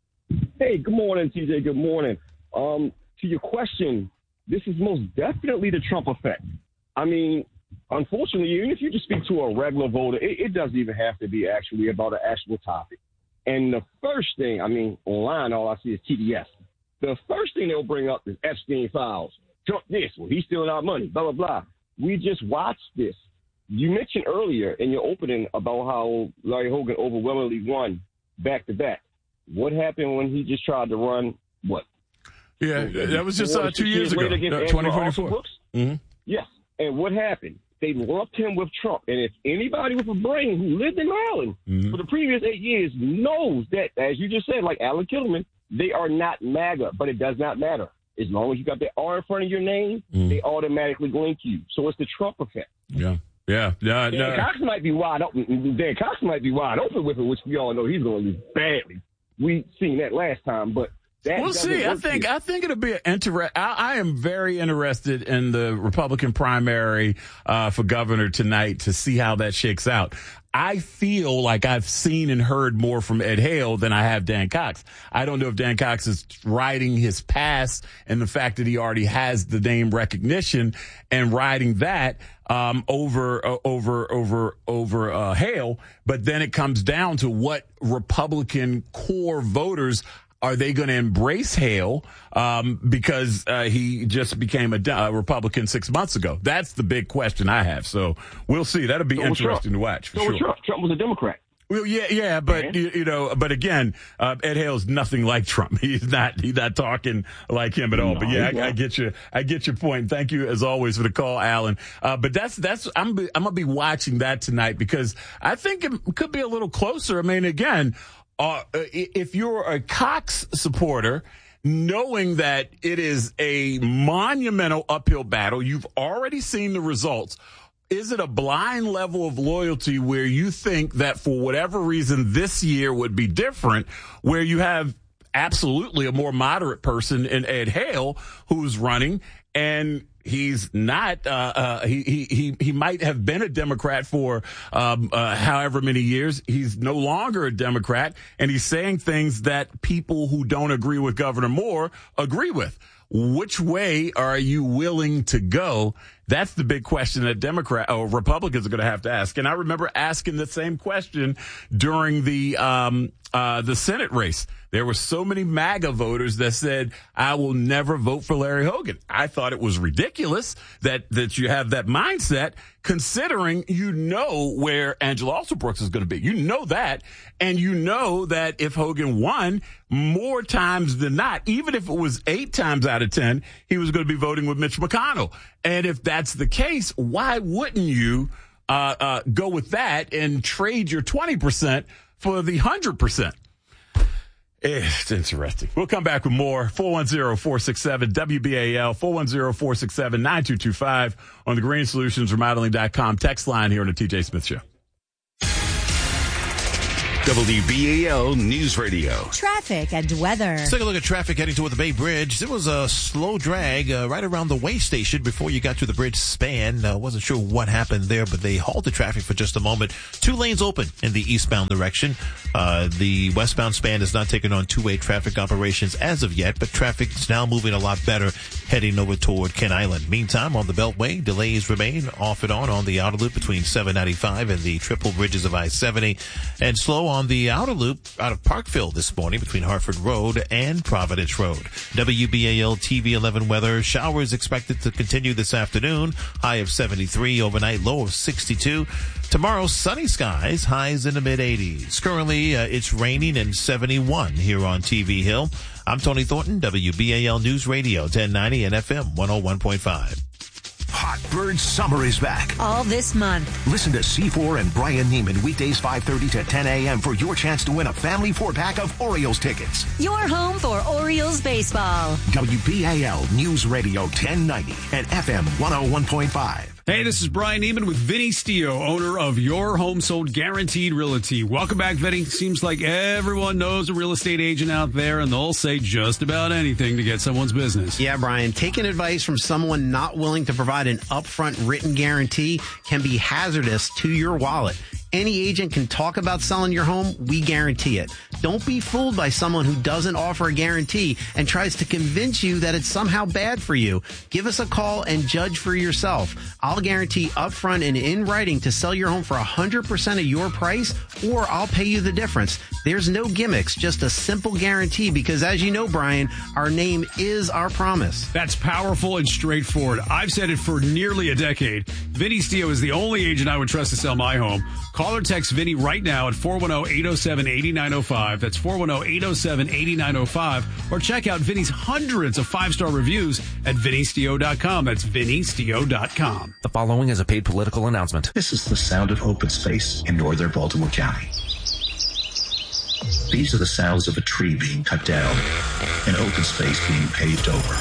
Hey, good morning, T J. Good morning. Um, to your question, this is most definitely the Trump effect. I mean, unfortunately, even if you just speak to a regular voter, it, it doesn't even have to be actually about an actual topic. And the first thing, I mean, online, all I see is T D S. The first thing they'll bring up is Epstein files. Trump this, well, he's stealing our money, blah, blah, blah. We just watched this. You mentioned earlier in your opening about how Larry Hogan overwhelmingly won back to back. What happened when he just tried to run, what? Yeah, that was just uh, two years ago, uh, twenty twenty-four. Mm-hmm. Yes, and what happened? They lumped him with Trump. And if anybody with a brain who lived in Maryland mm-hmm. for the previous eight years knows that, as you just said, like Alan Killerman, they are not MAGA, but it does not matter. As long as you got the R in front of your name, mm-hmm. they automatically link you. So it's the Trump effect. Yeah. Yeah, yeah, Dan no. Cox might be wide open. Dan Cox might be wide open with it, which we all know he's going to lose badly. We seen that last time, but that we'll see. I think here. I think it'll be an interest. I, I am very interested in the Republican primary uh, for governor tonight to see how that shakes out. I feel like I've seen and heard more from Ed Hale than I have Dan Cox. I don't know if Dan Cox is riding his pass and the fact that he already has the name recognition and riding that um, over uh, over over over uh, Hale. But then it comes down to what Republican core voters. Are they going to embrace Hale um, because uh, he just became a uh, Republican six months ago? That's the big question I have. So we'll see. That'll be so interesting to watch for so sure. Trump. Trump was a Democrat. Well, yeah, yeah, but you, you know, but again, uh, Ed Hale's nothing like Trump. He's not, he's not talking like him at all. No, but yeah, I, I get you, I get your point. Thank you as always for the call, Alan. Uh, but that's that's I'm be, I'm gonna be watching that tonight because I think it could be a little closer. I mean, again. Uh, if you're a Cox supporter, knowing that it is a monumental uphill battle, you've already seen the results. Is it a blind level of loyalty where you think that for whatever reason this year would be different, where you have absolutely a more moderate person in Ed Hale who's running and he's not, uh, uh, he, he, he, he might have been a Democrat for, um, uh, however many years. He's no longer a Democrat and he's saying things that people who don't agree with Governor Moore agree with. Which way are you willing to go? That's the big question that Democrat or Republicans are going to have to ask. And I remember asking the same question during the, um, uh, the Senate race. There were so many MAGA voters that said, I will never vote for Larry Hogan. I thought it was ridiculous that, that you have that mindset considering you know where Angela Alsobrooks is going to be. You know that. And you know that if Hogan won more times than not, even if it was eight times out of ten, he was going to be voting with Mitch McConnell. And if that's the case, why wouldn't you uh, uh, go with that and trade your twenty percent for the one hundred percent. It's interesting. We'll come back with more. four one zero, four six seven, W B A L, four one zero, four six seven, nine two two five on the green solutions remodeling dot com text line here on the T J Smith Show. W B A L News Radio. Traffic and weather. Let's take a look at traffic heading toward the Bay Bridge. There was a slow drag uh, right around the way station before you got to the bridge span. Uh, wasn't sure what happened there, but they halted traffic for just a moment. Two lanes open in the eastbound direction. Uh, the westbound span is not taking on two-way traffic operations as of yet, but traffic is now moving a lot better heading over toward Kent Island. Meantime, on the Beltway, delays remain off and on on the outer loop between seven ninety-five and the triple bridges of I seventy, and slow on the outer loop out of Parkville this morning between Hartford Road and Providence Road. W B A L T V eleven weather. Showers expected to continue this afternoon. High of seventy-three overnight, low of sixty-two. Tomorrow, sunny skies, highs in the mid-eighties. Currently, uh, it's raining and seventy-one here on T V Hill. I'm Tony Thornton, W B A L News Radio, ten ninety and F M one oh one point five. Hot Bird Summer is back. All this month. Listen to C four and Brian Neiman weekdays five thirty to ten a.m. for your chance to win a family four-pack of Orioles tickets. Your home for Orioles baseball. W B A L News Radio ten ninety and F M one oh one point five. Hey, this is Brian Neiman with Vinny Stio, owner of Your Home Sold Guaranteed Realty. Welcome back, Vinny. Seems like everyone knows a real estate agent out there, and they'll say just about anything to get someone's business. Yeah, Brian, taking advice from someone not willing to provide an upfront written guarantee can be hazardous to your wallet. Any agent can talk about selling your home. We guarantee it. Don't be fooled by someone who doesn't offer a guarantee and tries to convince you that it's somehow bad for you. Give us a call and judge for yourself. I'll guarantee upfront and in writing to sell your home for one hundred percent of your price, or I'll pay you the difference. There's no gimmicks, just a simple guarantee because, as you know, Brian, our name is our promise. That's powerful and straightforward. I've said it for nearly a decade. Vinny Stio is the only agent I would trust to sell my home. Call or text Vinny right now at four one zero, eight zero seven, eight nine zero five. That's four one zero, eight zero seven, eight nine zero five. Or check out Vinny's hundreds of five-star reviews at vinny stio dot com. That's vinny stio dot com. The following is a paid political announcement. This is the sound of open space in northern Baltimore County. These are the sounds of a tree being cut down, an open space being paved over.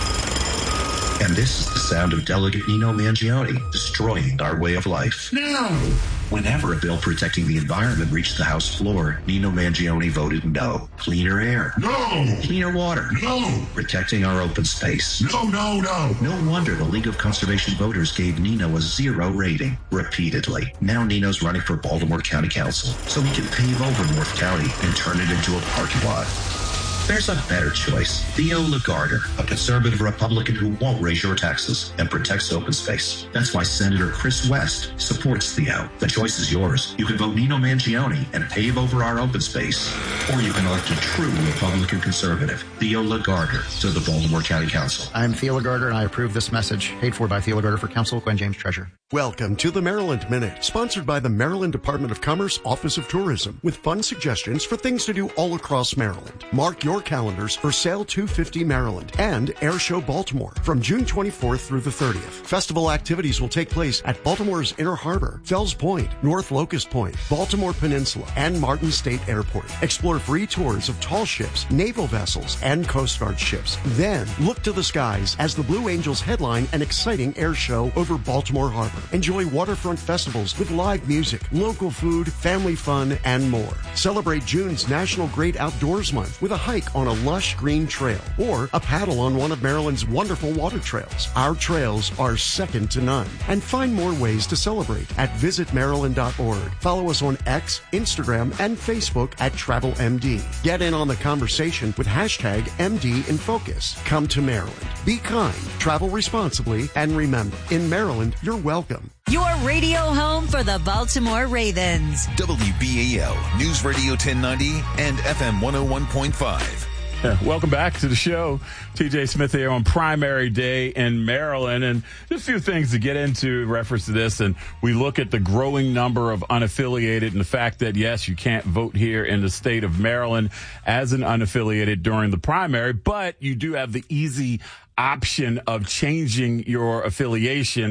And this is the sound of Delegate Nino Mangione destroying our way of life. No! Whenever a bill protecting the environment reached the House floor, Nino Mangione voted no. Cleaner air. No! Cleaner water. No! Protecting our open space. No, no, no! No wonder the League of Conservation Voters gave Nino a zero rating repeatedly. Now Nino's running for Baltimore County Council so he can pave over North County and turn it into a parking lot. There's a better choice. Theo Lagarder, a conservative Republican who won't raise your taxes and protects open space. That's why Senator Chris West supports Theo. The choice is yours. You can vote Nino Mangione and pave over our open space. Or you can elect a true Republican conservative, Theo Lagarder, to the Baltimore County Council. I'm Theo Lagarder, and I approve this message. Paid for by Theo Lagarder for Council, Gwen James, Treasurer. Welcome to the Maryland Minute, sponsored by the Maryland Department of Commerce Office of Tourism, with fun suggestions for things to do all across Maryland. Mark your calendars for Sail two fifty Maryland and Air Show Baltimore from June twenty-fourth through the thirtieth. Festival activities will take place at Baltimore's Inner Harbor, Fells Point, North Locust Point, Baltimore Peninsula, and Martin State Airport. Explore free tours of tall ships, naval vessels, and Coast Guard ships. Then look to the skies as the Blue Angels headline an exciting air show over Baltimore Harbor. Enjoy waterfront festivals with live music, local food, family fun, and more. Celebrate June's National Great Outdoors Month with a hike on a lush green trail or a paddle on one of Maryland's wonderful water trails. Our trails are second to none. And find more ways to celebrate at visit maryland dot org. Follow us on X, Instagram, and Facebook at Travel M D. Get in on the conversation with hashtag M D in Focus. Come to Maryland. Be kind, travel responsibly, and remember, in Maryland, you're welcome. Your radio home for the Baltimore Ravens. W B A L News Radio ten ninety and F M one oh one point five. Yeah, welcome back to the show. T J Smith here on primary day in Maryland. And just a few things to get into in reference to this. And we look at the growing number of unaffiliated and the fact that, yes, you can't vote here in the state of Maryland as an unaffiliated during the primary, but you do have the easy option of changing your affiliation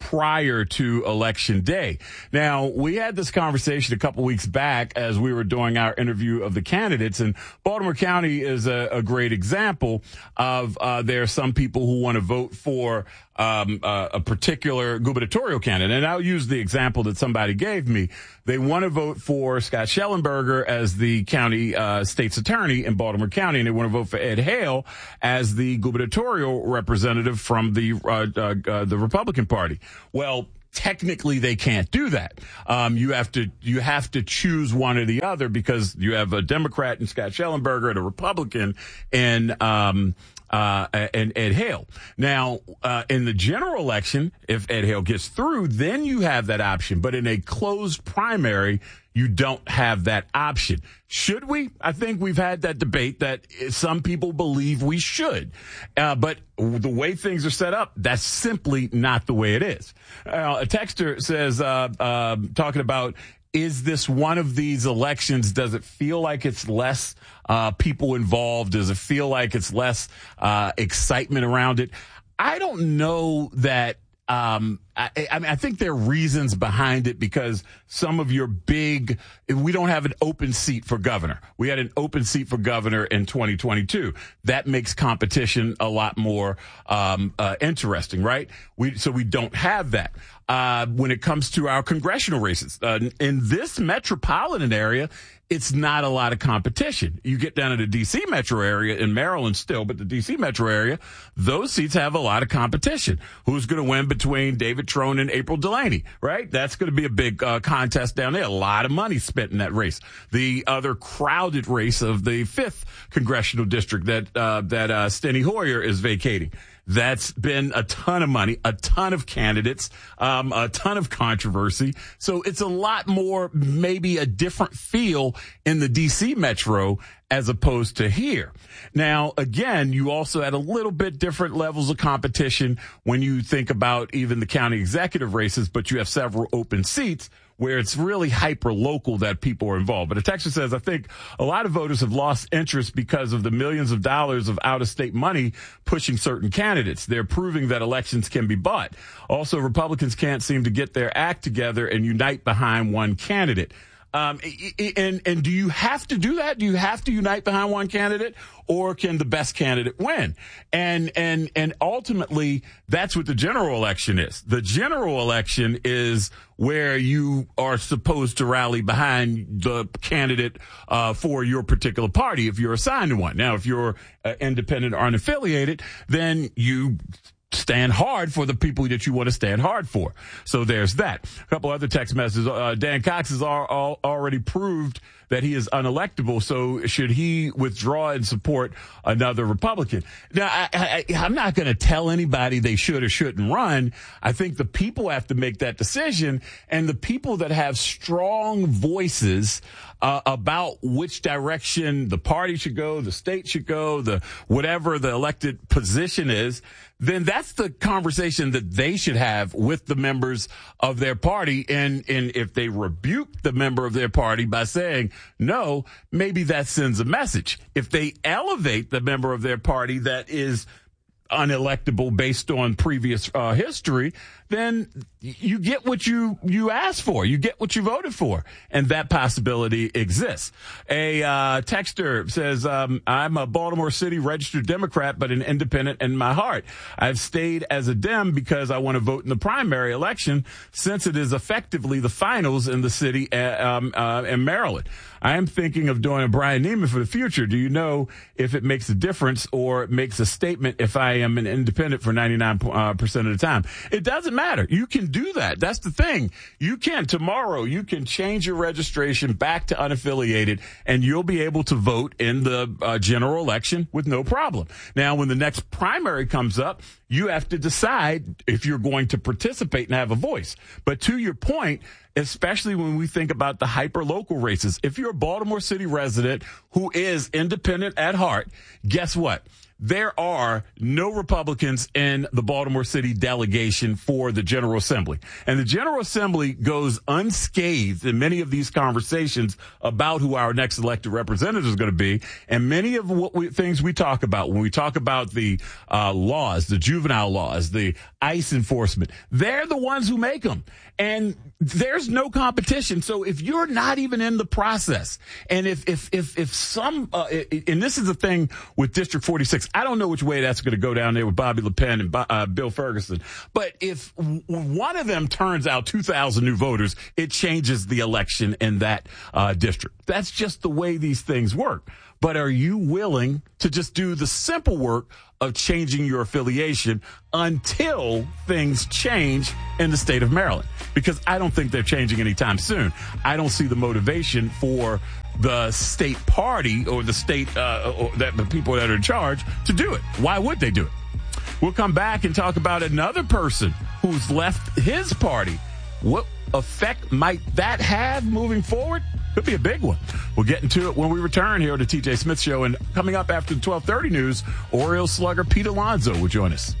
prior to Election Day. Now, we had this conversation a couple weeks back as we were doing our interview of the candidates, and Baltimore County is a, a great example of uh, there are some people who want to vote for um, uh, a particular gubernatorial candidate. And I'll use the example that somebody gave me. They want to vote for Scott Schellenberger as the county uh, state's attorney in Baltimore County, and they want to vote for Ed Hale as the gubernatorial representative from the uh, uh, uh, the Republican Party. Well, technically they can't do that. Um, you have to, you have to choose one or the other because you have a Democrat in Scott Schellenberger and a Republican in, um, uh, and Ed Hale. Now, uh, in the general election, if Ed Hale gets through, then you have that option. But in a closed primary, you don't have that option. Should we? I think we've had that debate that some people believe we should. Uh, but the way things are set up, that's simply not the way it is. Uh, a texter says, uh, uh, talking about, is this one of these elections? Does it feel like it's less uh, people involved? Does it feel like it's less uh, excitement around it? I don't know that. Um, I, I mean, I think there are reasons behind it because some of your big, we don't have an open seat for governor. We had an open seat for governor in twenty twenty-two. That makes competition a lot more, um, uh, interesting, right? We, so we don't have that. Uh, when it comes to our congressional races, uh, in this metropolitan area, it's not a lot of competition. You get down to the D C metro area in Maryland still, but the D C metro area, those seats have a lot of competition. Who's going to win between David Trone and April Delaney, right? That's going to be a big uh, contest down there. A lot of money spent in that race. The other crowded race of the fifth congressional district that uh, that uh, Steny Hoyer is vacating. That's been a ton of money, a ton of candidates, um, a ton of controversy. So it's a lot more, maybe a different feel in the D C metro as opposed to here. Now, again, you also had a little bit different levels of competition when you think about even the county executive races, but you have several open seats where it's really hyper local that people are involved. But a texter says, I think a lot of voters have lost interest because of the millions of dollars of out of state money pushing certain candidates. They're proving that elections can be bought. Also, Republicans can't seem to get their act together and unite behind one candidate. Um, and, and do you have to do that? Do you have to unite behind one candidate, or can the best candidate win? And, and, and ultimately, that's what the general election is. The general election is where you are supposed to rally behind the candidate, uh, for your particular party if you're assigned to one. Now, if you're uh, independent or unaffiliated, then you stand hard for the people that you want to stand hard for. So there's that. A couple other text messages. Uh, Dan Cox has all, all, already proved that he is unelectable. So should he withdraw and support another Republican? Now, I, I, I'm not going to tell anybody they should or shouldn't run. I think the people have to make that decision, and the people that have strong voices Uh, about which direction the party should go, the state should go, the whatever the elected position is, then that's the conversation that they should have with the members of their party. And, and if they rebuke the member of their party by saying no, maybe that sends a message. If they elevate the member of their party that is unelectable based on previous uh, history, then you get what you, you asked for. You get what you voted for. And that possibility exists. A uh, texter says, um, I'm a Baltimore City registered Democrat, but an independent in my heart. I've stayed as a Dem because I want to vote in the primary election since it is effectively the finals in the city uh, um, uh, in Maryland. I am thinking of doing a Brian Neiman for the future. Do you know if it makes a difference or it makes a statement if I am an independent for ninety-nine percent of the time? It doesn't matter. You can do that. That's the thing. You can tomorrow, you can change your registration back to unaffiliated and you'll be able to vote in the uh, general election with no problem. Now, when the next primary comes up, you have to decide if you're going to participate and have a voice. But to your point, especially when we think about the hyper-local races, if you're a Baltimore City resident who is independent at heart, guess what? There are no Republicans in the Baltimore City delegation for the General Assembly. And the General Assembly goes unscathed in many of these conversations about who our next elected representative is going to be. And many of what we, things we talk about when we talk about the uh, laws, the juvenile juvenile laws, the ICE enforcement. They're the ones who make them. And there's no competition. So if you're not even in the process, and if, if, if, if some, uh, and this is the thing with District forty-six, I don't know which way that's going to go down there with Bobby Le Pen and uh, Bill Ferguson. But if one of them turns out two thousand new voters, it changes the election in that uh, district. That's just the way these things work. But are you willing to just do the simple work of changing your affiliation until things change in the state of Maryland? Because I don't think they're changing anytime soon. I don't see the motivation for the state party or the state, uh, or that the people that are in charge to do it. Why would they do it? We'll come back and talk about another person who's left his party. What effect might that have moving forward? Could be a big one. We'll get into it when we return here to T J Smith Show. And coming up after the twelve thirty news, Orioles slugger Pete Alonso will join us.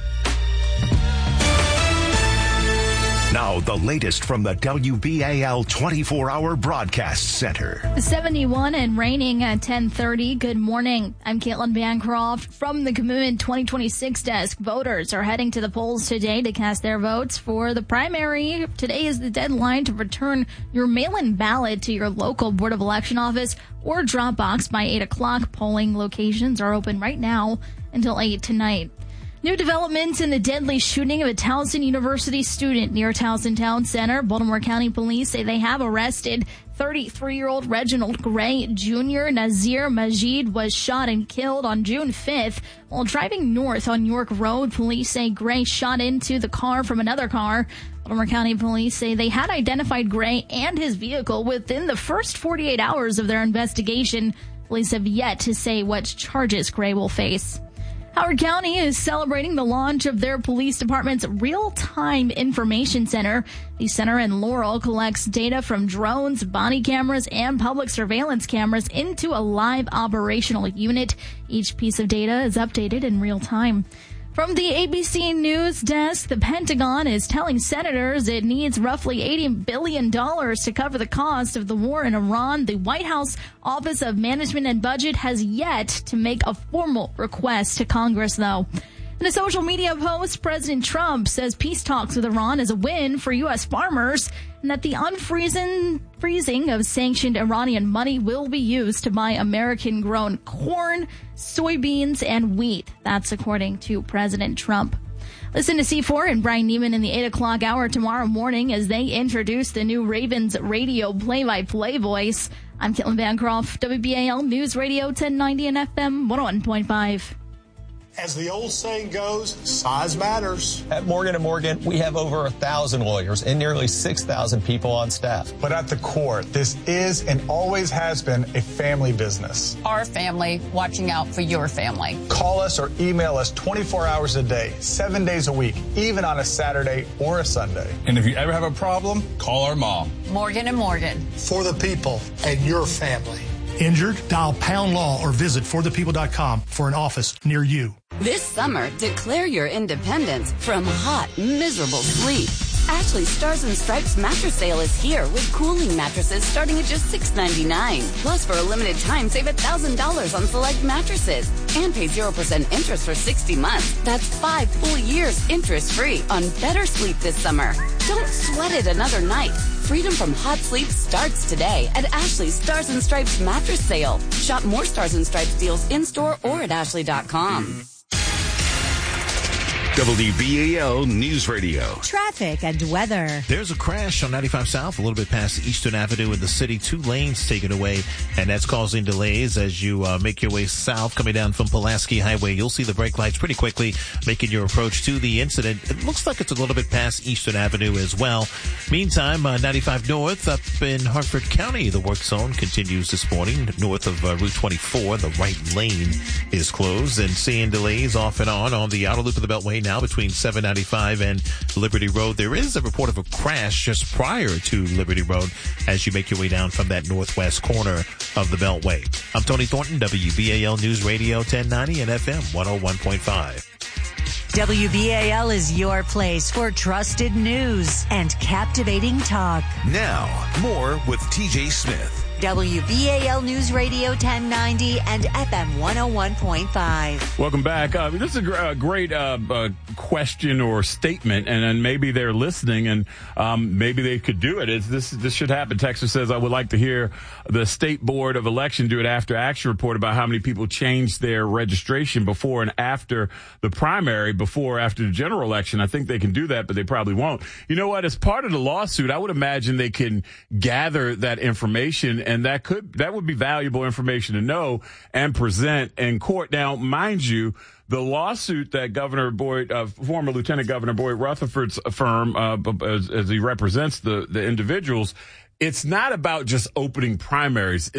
Now, the latest from the W B A L twenty-four hour Broadcast Center. seventy-one and raining at ten thirty. Good morning. I'm Caitlin Bancroft from the Commitment twenty twenty-six desk. Voters are heading to the polls today to cast their votes for the primary. Today is the deadline to return your mail-in ballot to your local Board of Election office or drop box by eight o'clock. Polling locations are open right now until eight tonight. New developments in the deadly shooting of a Towson University student near Towson Town Center. Baltimore County Police say they have arrested thirty-three-year-old Reginald Gray Junior Nazir Majid was shot and killed on June fifth while driving north on York Road. Police say Gray shot into the car from another car. Baltimore County Police say they had identified Gray and his vehicle within the first forty-eight hours of their investigation. Police have yet to say what charges Gray will face. Howard County is celebrating the launch of their police department's real-time information center. The center in Laurel collects data from drones, body cameras, and public surveillance cameras into a live operational unit. Each piece of data is updated in real time. From the A B C News desk, the Pentagon is telling senators it needs roughly eighty billion dollars to cover the cost of the war in Iran. The White House Office of Management and Budget has yet to make a formal request to Congress, though. In a social media post, President Trump says peace talks with Iran is a win for U S farmers and that the unfreezing freezing of sanctioned Iranian money will be used to buy American-grown corn, soybeans, and wheat. That's according to President Trump. Listen to C four and Brian Neiman in the eight o'clock hour tomorrow morning as they introduce the new Ravens radio play-by-play voice. I'm Caitlin Bancroft, W B A L News Radio ten ninety and F M one oh one point five. As the old saying goes, size matters. At Morgan and Morgan, we have over a thousand lawyers and nearly six thousand people on staff. But at the core, this is and always has been a family business. Our family watching out for your family. Call us or email us twenty-four hours a day, seven days a week, even on a Saturday or a Sunday. And if you ever have a problem, call our mom. Morgan and Morgan. For the people and your family. Injured? Dial Pound Law or visit for the people dot com for an office near you. This summer, declare your independence from hot, miserable sleep. Ashley Stars and Stripes mattress sale is here with cooling mattresses starting at just six ninety-nine. Plus, for a limited time, save one thousand dollars on select mattresses and pay zero percent interest for sixty months. That's five full years interest-free on better sleep this summer. Don't sweat it another night. Freedom from hot sleep starts today at Ashley's Stars and Stripes mattress sale. Shop more Stars and Stripes deals in-store or at ashley dot com. W B A L News Radio. Traffic and weather. There's a crash on ninety-five South, a little bit past Eastern Avenue in the city. Two lanes taken away, and that's causing delays as you uh, make your way south, coming down from Pulaski Highway. You'll see the brake lights pretty quickly, making your approach to the incident. It looks like it's a little bit past Eastern Avenue as well. Meantime, uh, ninety-five North up in Hartford County, the work zone continues this morning. North of uh, Route twenty-four, the right lane is closed, and seeing delays off and on on the outer loop of the Beltway now between seven ninety-five and Liberty Road. There is a report of a crash just prior to Liberty Road as you make your way down from that northwest corner of the Beltway. I'm Tony Thornton, W B A L News Radio ten ninety and F M one oh one point five. W B A L is your place for trusted news and captivating talk. Now, more with T J Smith. W B A L News Radio ten ninety and F M one oh one point five. Welcome back. Uh, this is a, gr- a great uh, uh, question or statement, and, and maybe they're listening, and um, maybe they could do it. It's, this this should happen. Texas says, I would like to hear the State Board of Election do it after action report about how many people changed their registration before and after the primary, before or after the general election. I think they can do that, but they probably won't. You know what? As part of the lawsuit, I would imagine they can gather that information, and that could that would be valuable information to know and present in court. Now, mind you, the lawsuit that Governor Boyd, uh, former Lieutenant Governor Boyd Rutherford's firm, uh, as, as he represents the, the individuals, it's not about just opening primaries.